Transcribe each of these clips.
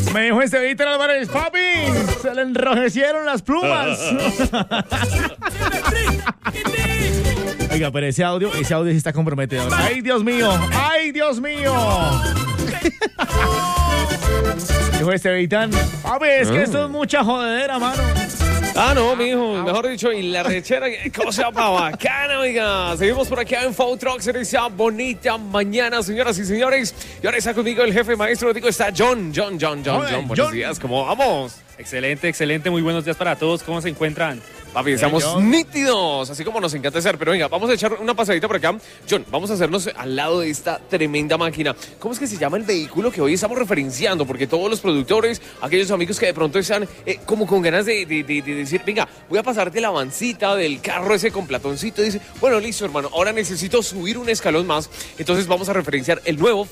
Me dijo este Víctor Álvarez, papi, se le enrojecieron las plumas. Oiga, pero ese audio sí está comprometedor. ¡Ay, Dios mío! ¡Ay, Dios mío! Dijo este Vitán, papi, es que esto es mucha jodedera, mano. No, mijo, mejor dicho, y la rechera, cosa pa' bacana, oiga. Seguimos por aquí en Food Trucks en esa bonita mañana, señoras y señores. Y ahora está conmigo el jefe maestro, digo, está John. Buenos días, ¿cómo vamos? Excelente, muy buenos días para todos. ¿Cómo se encuentran? Papi, estamos nítidos, así como nos encanta hacer. Pero venga, vamos a echar una pasadita por acá. John, vamos a hacernos al lado de esta tremenda máquina. ¿Cómo es que se llama el vehículo que hoy estamos referenciando? Porque todos los productores, aquellos amigos que de pronto están como con ganas de decir, venga, voy a pasarte la avancita del carro ese con platoncito. Y dice, bueno, listo, hermano, ahora necesito subir un escalón más. Entonces vamos a referenciar el nuevo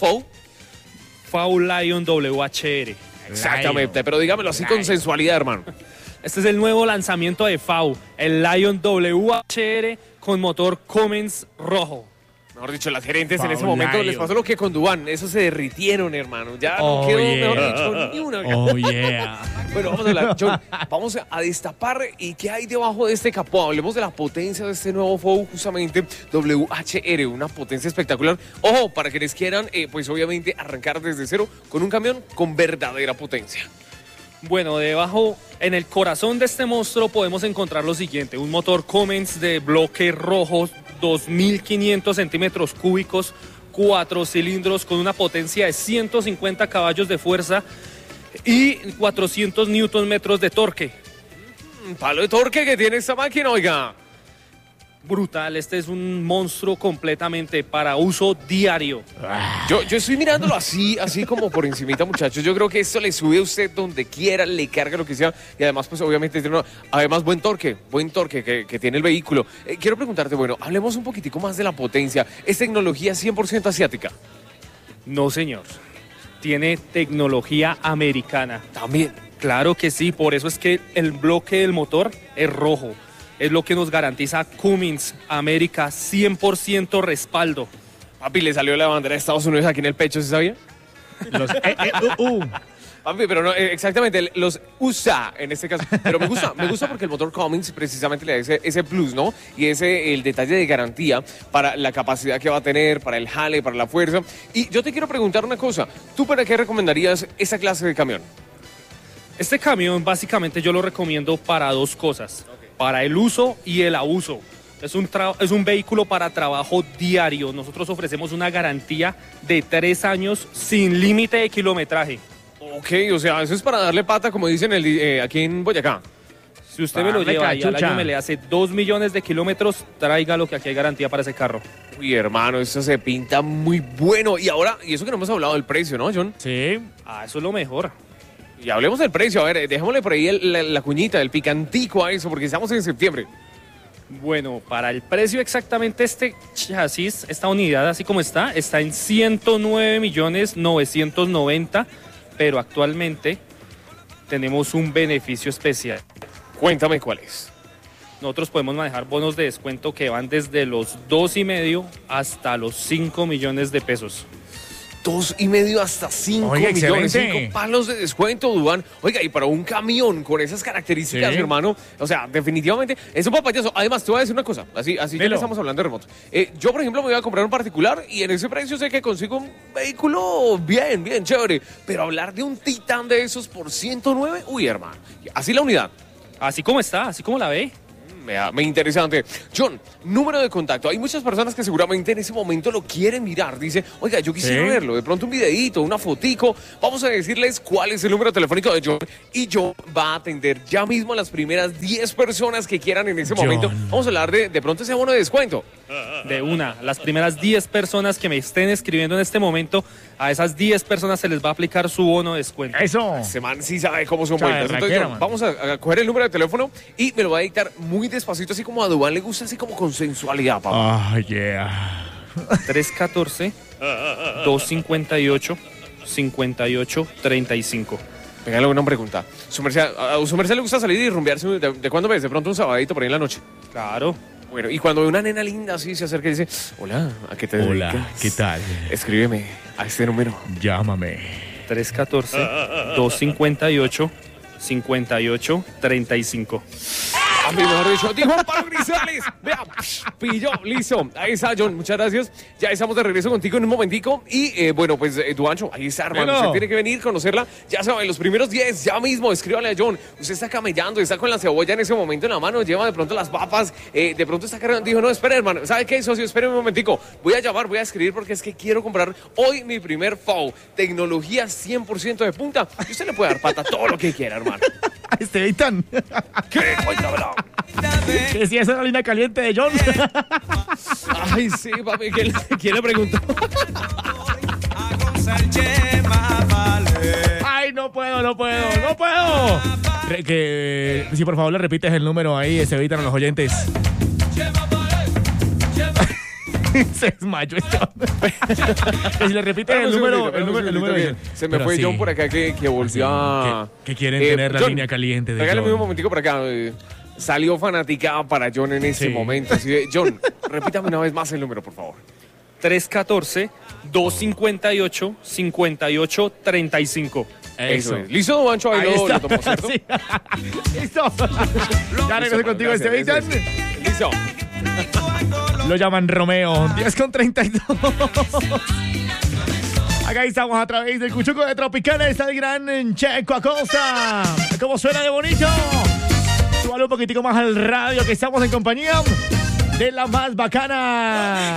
FAW Lion WHR. Exactamente, pero dígamelo así con sensualidad, hermano. Este es el nuevo lanzamiento de FAW, el Lion WHR con motor Cummins rojo. Mejor dicho, las gerentes en ese momento les pasó lo que con Duván, esos se derritieron, hermano. Ya no quedó, mejor dicho, ni una. Bueno, vamos a hablar, John, vamos a destapar y qué hay debajo de este capó. Hablemos de la potencia de este nuevo FAW, justamente WHR, una potencia espectacular. Ojo, para quienes quieran, pues obviamente arrancar desde cero con un camión con verdadera potencia. Bueno, debajo, en el corazón de este monstruo podemos encontrar lo siguiente: un motor Cummins de bloque rojo, 2.500 centímetros cúbicos, 4 cilindros con una potencia de 150 caballos de fuerza y 400 newton metros de torque. Palo de torque que tiene esta máquina, oiga. Brutal, este es un monstruo completamente para uso diario. Yo estoy mirándolo así como por encimita, muchachos. Yo creo que esto le sube a usted donde quiera, le carga lo que sea. Y además, pues obviamente tiene además buen torque que tiene el vehículo. Quiero preguntarte, bueno, hablemos un poquitico más de la potencia. ¿Es tecnología 100% asiática? No, señor. Tiene tecnología americana. También. Claro que sí, por eso es que el bloque del motor es rojo. Es lo que nos garantiza Cummins América, 100% respaldo. Papi, le salió la bandera de Estados Unidos aquí en el pecho, ¿se sabía? Papi, pero no, exactamente, los USA en este caso. Pero me gusta porque el motor Cummins precisamente le da ese plus, ¿no? Y el detalle de garantía para la capacidad que va a tener, para el jale, para la fuerza. Y yo te quiero preguntar una cosa, ¿tú para qué recomendarías esa clase de camión? Este camión básicamente yo lo recomiendo para dos cosas. Para el uso y el abuso. Es un vehículo para trabajo diario. Nosotros ofrecemos una garantía de 3 años sin límite de kilometraje. Ok, o sea, eso es para darle pata, como dicen aquí en Boyacá. Si usted me lo lleva y al año me le hace 2 millones de kilómetros, tráigalo que aquí hay garantía para ese carro. Uy, hermano, eso se pinta muy bueno. Y ahora, y eso que no hemos hablado del precio, ¿no, John? Sí. Eso es lo mejor. Y hablemos del precio, a ver, dejémosle por ahí la cuñita, el picantico a eso, porque estamos en septiembre. Bueno, para el precio exactamente este chasis, esta unidad así como está en 109.990.000, pero actualmente tenemos un beneficio especial. Cuéntame cuál es. Nosotros podemos manejar bonos de descuento que van desde los 2.5 hasta los 5 millones de pesos. 2.5 hasta 5 millones, 5 palos de descuento, Duván. Oiga, y para un camión con esas características, sí, hermano, o sea, definitivamente es un papayazo. Además, te voy a decir una cosa, así ya le estamos hablando de remotos. Yo, por ejemplo, me voy a comprar un particular y en ese precio sé que consigo un vehículo bien chévere, pero hablar de un Titán de esos por 109, uy, hermano, así la unidad. Así como está, así como la ve. Me interesante. John, número de contacto. Hay muchas personas que seguramente en ese momento lo quieren mirar. Dice, oiga, yo quisiera verlo. De pronto un videíto, una fotico. Vamos a decirles cuál es el número telefónico de John. Y John va a atender ya mismo a las primeras 10 personas que quieran en ese momento. Vamos a hablar de pronto ese bono de descuento. De una. Las primeras 10 personas que me estén escribiendo en este momento, a esas 10 personas se les va a aplicar su bono de descuento. Eso. Ese man sí sabe cómo son vueltas. Entonces, John, vamos a coger el número de teléfono y me lo va a dictar muy despacito, así como a Duván le gusta, así como con sensualidad, papá. 314-258-5835. Pégale una pregunta. ¿A su merced le gusta salir y rumbearse? ¿De cuándo ves? ¿De pronto un sabadito por ahí en la noche? Claro. Bueno, y cuando ve una nena linda así se acerca y dice, hola, ¿a qué te dedicas? Hola, ¿qué tal? Escríbeme a este número. Llámame. 314-258-5835. A mí, mejor dicho, dijo Pablo Grisales. Vea, pillo, listo. Ahí está, John, muchas gracias. Ya estamos de regreso contigo en un momentico. Y bueno, pues, Duancho, ahí está, hermano. Bueno. Usted tiene que venir, conocerla. Ya saben, los primeros 10, ya mismo, escríbale a John. Usted está camellando, está con la cebolla en ese momento en la mano, lleva de pronto las papas, de pronto está cargando. Dijo, no, espere, hermano. ¿Sabe qué, socio? Espere un momentico. Voy a llamar, voy a escribir porque es que quiero comprar hoy mi primer FAO. Tecnología 100% de punta. Y usted le puede dar pata todo lo que quiera, hermano. Estevitan. ¿Qué? Cuéntamelo. Que si esa es la línea caliente de John. Ay, sí, papi. ¿Quién le preguntó? Ay, no puedo. Que si por favor le repites el número ahí, Estevitan a los oyentes. Se desmayó este hombre. Que si le repites el número. Se me fue John por acá que volvió a... Que quieren tener la John, línea caliente de regálame John. un momentico por acá. Salió fanaticada para John en ese Sí. momento. Así de, John, repítame una vez más el número, por favor. 314-258-5835. Eso es. ¿Listo, Mancho? Ahí Ahí lo está. tomó, ¿cierto? Sí. Listo. Ya regreso contigo, Gracias, Estevitan. eso es. Listo. Lo llaman Romeo. 10:32. Acá estamos a través del Cuchuco de Tropicana. Está el gran Checo Acosta. ¿Cómo suena de bonito? Súbale un poquitico más al radio que estamos en compañía de la más bacana.